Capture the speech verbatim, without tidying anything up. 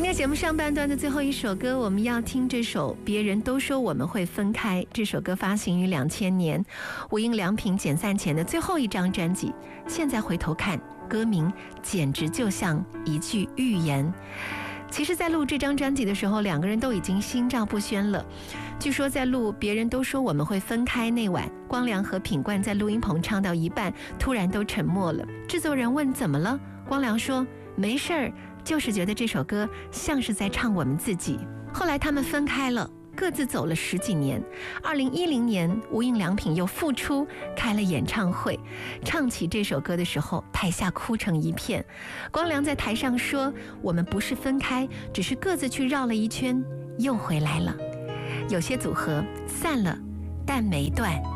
今天节目上半段的最后一首歌，我们要听这首《别人都说我们会分开》。这首歌发行于两千年，无印良品解散前的最后一张专辑。现在回头看，歌名简直就像一句预言。其实在录这张专辑的时候，两个人都已经心照不宣了。据说在录《别人都说我们会分开》那晚，光良和品冠在录音棚唱到一半，突然都沉默了。制作人问怎么了，光良说没事儿，就是觉得这首歌像是在唱我们自己。后来他们分开了，各自走了十几年。二零一零年，无印良品又复出开了演唱会，唱起这首歌的时候，台下哭成一片。光良在台上说：“我们不是分开，只是各自去绕了一圈，又回来了。有些组合散了，但没断。”